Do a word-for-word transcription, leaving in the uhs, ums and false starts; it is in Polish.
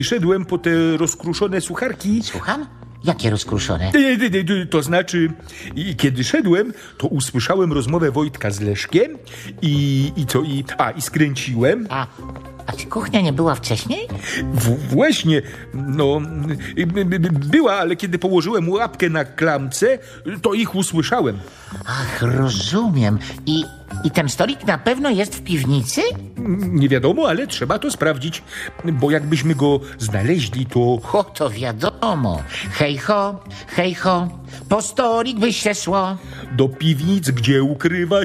Szedłem po te rozkruszone sucharki. Słucham? Jakie rozkruszone? E, e, e, To znaczy, i kiedy szedłem, to usłyszałem rozmowę Wojtka z Leszkiem i, i co, i, a, i skręciłem. A, a czy kuchnia nie była wcześniej? W, właśnie, no, y, y, y, była, ale kiedy położyłem łapkę na klamce, to ich usłyszałem. Ach, rozumiem. I, i ten stolik na pewno jest w piwnicy? Nie wiadomo, ale trzeba to sprawdzić, bo jakbyśmy go znaleźli, to... Ho, to wiadomo. Hej ho, hej ho, po stolik by się szło. Do piwnic, gdzie ukrywa